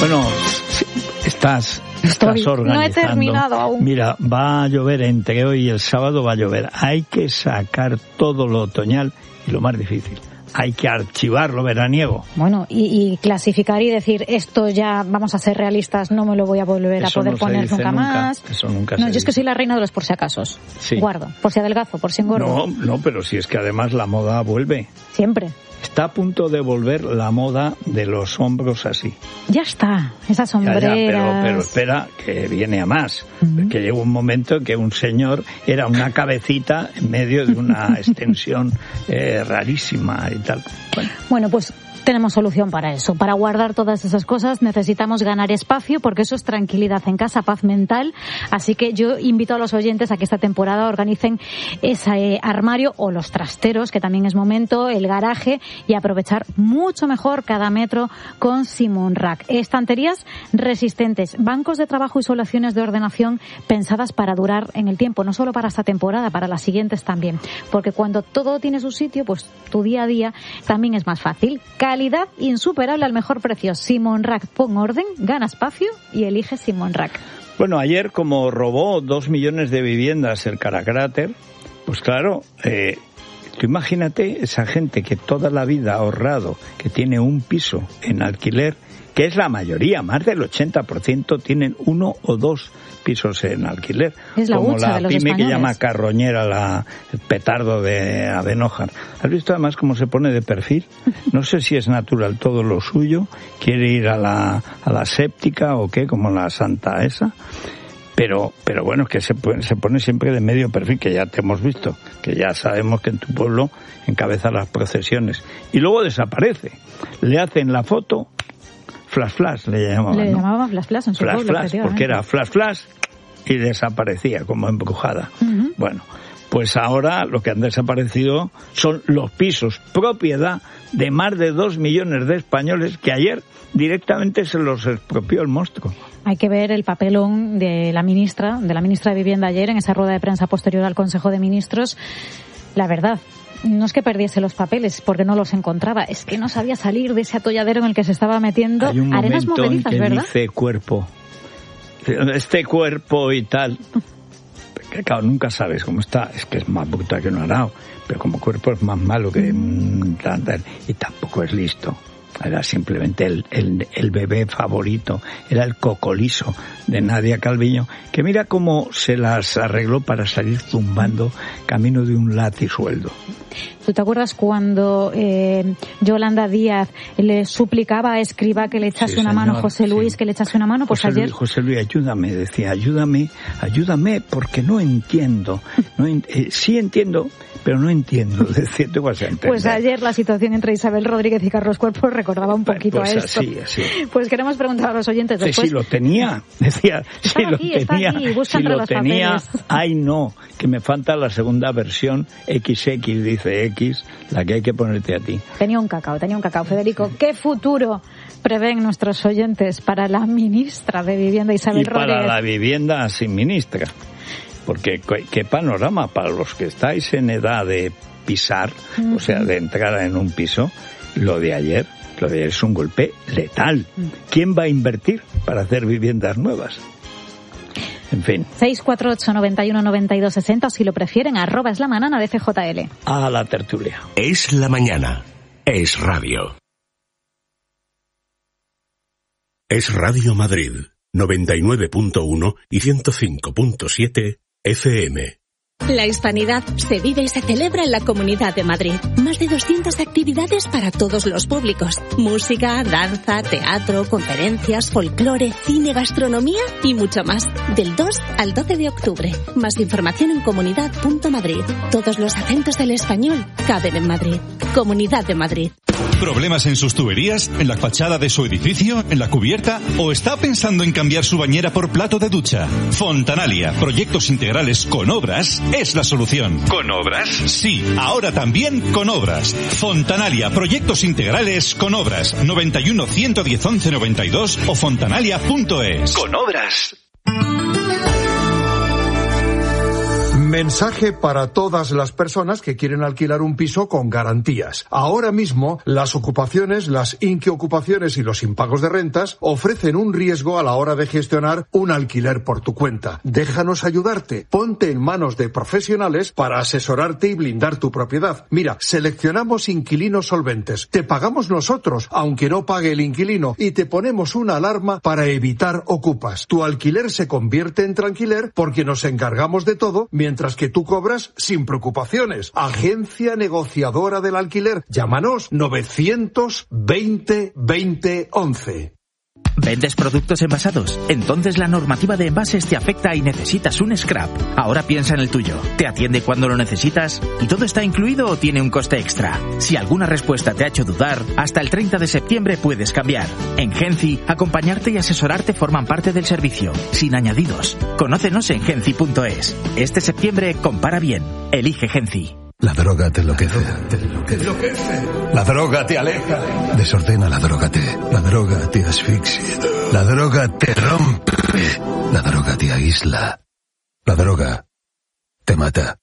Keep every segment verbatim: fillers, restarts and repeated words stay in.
Bueno, estás, estás Estoy, organizando. no he terminado aún. Mira, va a llover entre hoy y el sábado, va a llover. Hay que sacar todo lo otoñal y lo más difícil, hay que archivar lo veraniego. Bueno, y, y clasificar y decir, esto ya, vamos a ser realistas, no me lo voy a volver Eso a poder no se poner dice nunca, nunca más. Eso nunca no, se yo es que dice. soy la reina de los por si acasos. Sí. Guardo, por si adelgazo, por si engordo. No, no, pero si es que además la moda vuelve. Siempre. Está a punto de volver la moda de los hombros así. Ya está, esas Ya, sombreras. ya, pero, pero espera, que viene a más. Uh-huh. Que llegó un momento en que un señor era una cabecita en medio de una extensión eh, rarísima y tal. Bueno, bueno pues tenemos solución para eso. Para guardar todas esas cosas necesitamos ganar espacio, porque eso es tranquilidad en casa, paz mental. Así que yo invito a los oyentes a que esta temporada organicen ese armario o los trasteros, que también es momento, el garaje, y aprovechar mucho mejor cada metro con Simon Rack. Estanterías resistentes, bancos de trabajo y soluciones de ordenación pensadas para durar en el tiempo, no solo para esta temporada, para las siguientes también. Porque cuando todo tiene su sitio, pues tu día a día también es más fácil. Calidad insuperable al mejor precio. Simon Rack, pon orden, gana espacio y elige Simon Rack. Bueno, ayer, como robó dos millones de viviendas el Caracráter, pues claro, eh, tú imagínate esa gente que toda la vida ha ahorrado, que tiene un piso en alquiler, que es la mayoría, más del ochenta por ciento tienen uno o dos pisos en alquiler. Es la como hucha la de los pyme españoles. Que llama Carroñera, la, el petardo de Adenójar. ¿Has visto además cómo se pone de perfil? No sé si es natural todo lo suyo, quiere ir a la, a la séptica o qué, como la santa esa. Pero, pero bueno, es que se pone, se pone siempre de medio perfil, que ya te hemos visto, que ya sabemos que en tu pueblo encabeza las procesiones. Y luego desaparece. Le hacen la foto, flash flash le llamaban, Le ¿no? llamaban flash flash en su Flash pueblo, flash, porque era flash flash y desaparecía como embrujada. Uh-huh. Bueno, pues ahora lo que han desaparecido son los pisos propiedad de más de dos millones de españoles que ayer directamente se los expropió el monstruo. Hay que ver el papelón de la ministra, de la ministra de Vivienda ayer en esa rueda de prensa posterior al Consejo de Ministros. La verdad, no es que perdiese los papeles porque no los encontraba, es que no sabía salir de ese atolladero en el que se estaba metiendo. Hay un Arenas momento movedizas, en que ¿verdad? dice cuerpo, este cuerpo y tal, que claro, nunca sabes cómo está, es que es más bruta que un arao, pero como cuerpo es más malo que un tándar y tampoco es listo. Era simplemente el, el, el bebé favorito, era el cocoliso de Nadia Calviño, que mira cómo se las arregló para salir zumbando camino de un latisueldo. ¿Tú te acuerdas cuando eh, Yolanda Díaz le suplicaba a Escrivá que le echase sí, una señor, mano a José Luis, sí. que le echase una mano? Pues José ayer... Luis, José Luis, ayúdame, decía, ayúdame, ayúdame, porque no entiendo. No en, eh, sí entiendo, pero no entiendo. Decía, tú vas a entender. Pues ayer la situación entre Isabel Rodríguez y Carlos Cuerpo recordaba un poquito pues a esto. Así, así. Pues queremos preguntar a los oyentes Sí, después... sí, lo tenía, decía, sí lo aquí, está tenía, aquí, busca si entre lo los tenía, papeles. ay no, que me falta la segunda versión, equis equis, dice X, la que hay que ponerte a ti. Tenía un cacao, tenía un cacao. Federico, ¿qué futuro prevén nuestros oyentes para la ministra de Vivienda, Isabel y para Rodríguez? la vivienda sin ministra? Porque qué panorama para los que estáis en edad de pisar, uh-huh. o sea, de entrar en un piso, lo de ayer, lo de ayer es un golpe letal. Uh-huh. ¿Quién va a invertir para hacer viviendas nuevas? En fin. seis cuatro ocho, noventa y uno, noventa y dos, sesenta, si lo prefieren, arroba es la mañana de C J L. A la tertulia. Es la mañana. Es radio. Es Radio Madrid, noventa y nueve punto uno y ciento cinco punto siete F M. La hispanidad se vive y se celebra en la Comunidad de Madrid. Más de doscientas actividades para todos los públicos. Música, danza, teatro, conferencias, folclore, cine, gastronomía y mucho más. Del dos al doce de octubre. Más información en comunidad punto madrid. Todos los acentos del español caben en Madrid. Comunidad de Madrid. ¿Problemas en sus tuberías? ¿En la fachada de su edificio? ¿En la cubierta? ¿O está pensando en cambiar su bañera por plato de ducha? Fontanalia, proyectos integrales con obras, es la solución. ¿Con obras? Sí, ahora también con obras. Fontanalia, proyectos integrales con obras. noventa y uno, ciento diez, once, noventa y dos o fontanalia punto es. Con obras. Mensaje para todas las personas que quieren alquilar un piso con garantías. Ahora mismo, las ocupaciones, las inquiocupaciones y los impagos de rentas ofrecen un riesgo a la hora de gestionar un alquiler por tu cuenta. Déjanos ayudarte. Ponte en manos de profesionales para asesorarte y blindar tu propiedad. Mira, seleccionamos inquilinos solventes. Te pagamos nosotros, aunque no pague el inquilino, y te ponemos una alarma para evitar ocupas. Tu alquiler se convierte en tranquiler porque nos encargamos de todo, mientras que tú cobras sin preocupaciones. Agencia negociadora del alquiler. Llámanos novecientos veinte veinte once. ¿Vendes productos envasados? Entonces la normativa de envases te afecta y necesitas un scrap. Ahora piensa en el tuyo. ¿Te atiende cuando lo necesitas? ¿Y todo está incluido o tiene un coste extra? Si alguna respuesta te ha hecho dudar, hasta el treinta de septiembre puedes cambiar. En Genci, acompañarte y asesorarte forman parte del servicio, sin añadidos. Conócenos en genci punto es. Este septiembre compara bien. Elige Genci. La droga te enloquece. Te enloquece. La droga te aleja. Desordena la droga te. La droga te asfixia. La droga te rompe. La droga te aísla. La droga te mata.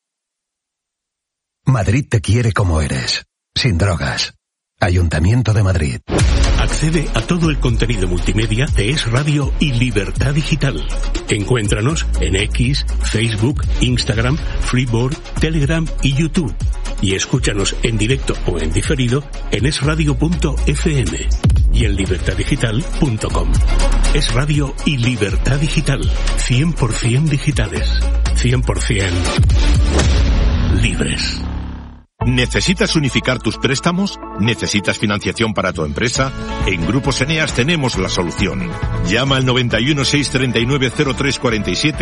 Madrid te quiere como eres. Sin drogas. Ayuntamiento de Madrid. Accede a todo el contenido multimedia de Es Radio y Libertad Digital. Encuéntranos en X, Facebook, Instagram, Freeboard, Telegram y YouTube. Y escúchanos en directo o en diferido en es radio punto efe eme y en libertad digital punto com. Es Radio y Libertad Digital. cien por ciento digitales. cien por ciento libres. ¿Necesitas unificar tus préstamos? ¿Necesitas financiación para tu empresa? En Grupos Eneas tenemos la solución. Llama al noventa y uno, seiscientos treinta y nueve, cero tres cuarenta y siete